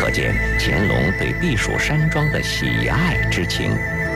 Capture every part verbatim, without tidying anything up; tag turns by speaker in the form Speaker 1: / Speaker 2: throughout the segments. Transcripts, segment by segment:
Speaker 1: 可见乾隆对避暑山庄的喜爱之情。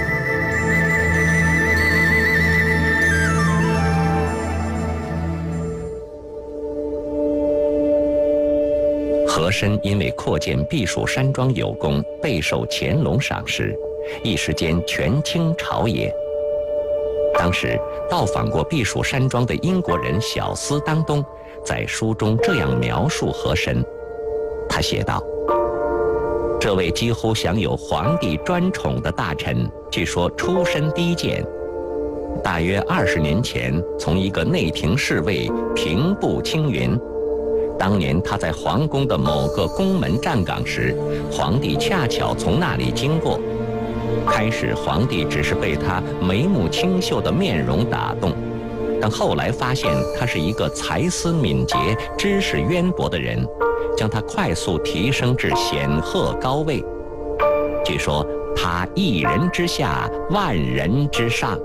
Speaker 1: 和珅因为扩建避暑山庄有功，备受乾隆赏识，一时间权倾朝野。当时到访过避暑山庄的英国人小斯当东在书中这样描述和珅，他写道：这位几乎享有皇帝专宠的大臣，据说出身低贱，大约二十年前从一个内廷侍卫平步青云。当年他在皇宫的某个宫门站岗时，皇帝恰巧从那里经过。开始皇帝只是被他眉目清秀的面容打动，但后来发现他是一个才思敏捷、知识渊博的人，将他快速提升至显赫高位。据说他一人之下，万人之上。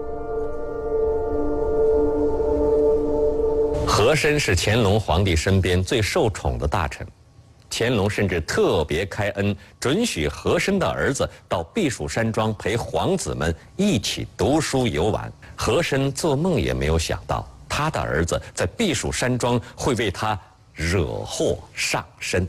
Speaker 1: 和珅是乾隆皇帝身边最受宠的大臣，乾隆甚至特别开恩，准许和珅的儿子到避暑山庄陪皇子们一起读书游玩。和珅做梦也没有想到，他的儿子在避暑山庄会为他惹祸上身。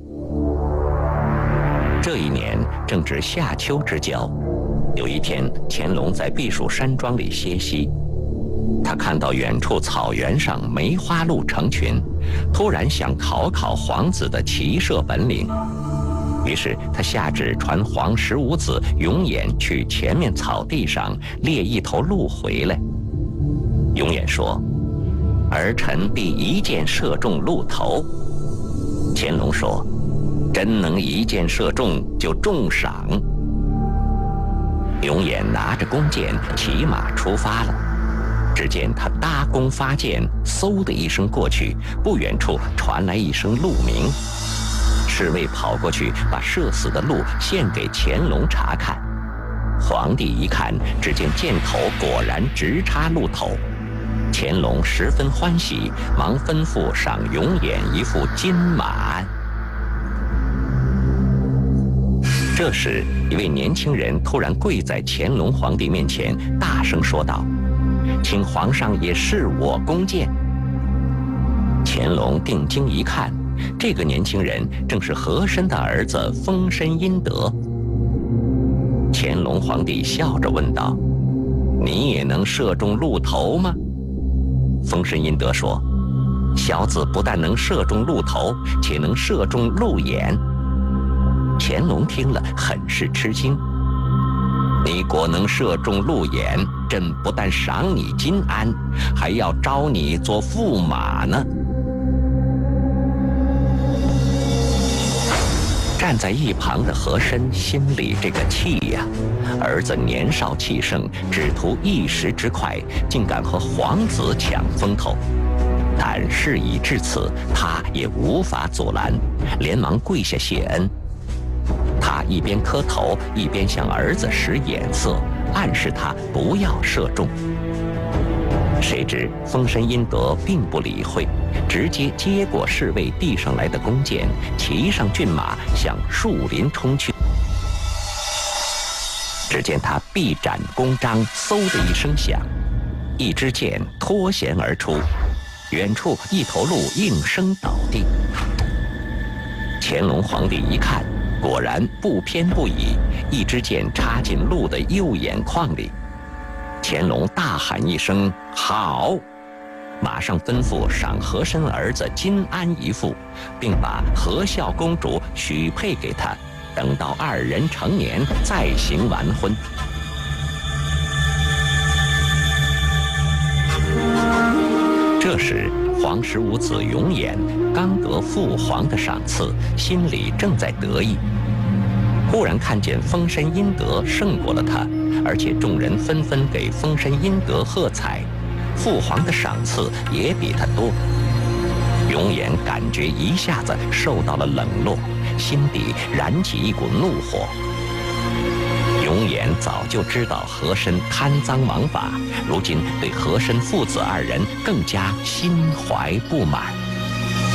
Speaker 1: 这一年正值夏秋之交，有一天，乾隆在避暑山庄里歇息。他看到远处草原上梅花鹿成群，突然想考考皇子的骑射本领。于是他下旨传皇十五子永琰去前面草地上猎一头鹿回来。永琰说：“儿臣必一箭射中鹿头。”乾隆说：“真能一箭射中，就重赏。”永琰拿着弓箭骑马出发了。只见他搭弓发箭，嗖的一声过去，不远处传来一声鹿鸣。侍卫跑过去，把射死的鹿献给乾隆查看。皇帝一看，只见箭头果然直插鹿头。乾隆十分欢喜，忙吩咐赏永琰一副金马鞍。这时，一位年轻人突然跪在乾隆皇帝面前，大声说道：“请皇上也试我弓箭。”乾隆定睛一看，这个年轻人正是和珅的儿子丰绅殷德。乾隆皇帝笑着问道：“你也能射中鹿头吗？”丰绅殷德说：“小子不但能射中鹿头，且能射中鹿眼。”乾隆听了很是吃惊：“你果能射中鹿眼，朕不但赏你金鞍，还要招你做驸马呢。”站在一旁的和珅心里这个气呀！儿子年少气盛，只图一时之快，竟敢和皇子抢风头。但事已至此，他也无法阻拦，连忙跪下谢恩。他一边磕头，一边向儿子使眼色，暗示他不要射中。谁知丰绅殷德并不理会，直接接过侍卫递上来的弓箭，骑上骏马向树林冲去。只见他臂展弓张，嗖的一声响，一支箭脱弦而出，远处一头鹿应声倒地。乾隆皇帝一看，果然不偏不倚，一支箭插进鹿的右眼眶里。乾隆大喊一声“好”，马上吩咐赏和珅儿子金鞍一副，并把和孝公主许配给他，等到二人成年再行完婚。这时皇十五子永琰刚得父皇的赏赐，心里正在得意，忽然看见丰绅殷德胜过了他，而且众人纷纷给丰绅殷德喝彩，父皇的赏赐也比他多。永琰感觉一下子受到了冷落，心底燃起一股怒火。永琰早就知道和珅贪赃枉法，如今对和珅父子二人更加心怀不满。